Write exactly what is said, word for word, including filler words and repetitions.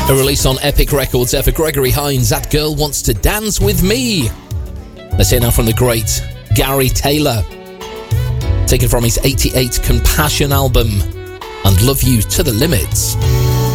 A release on Epic Records there for Gregory Hines. That Girl Wants to Dance With Me. Let's hear now from the great Gary Taylor, taken from his eighty-eight Compassion album, and Love You to the Limits.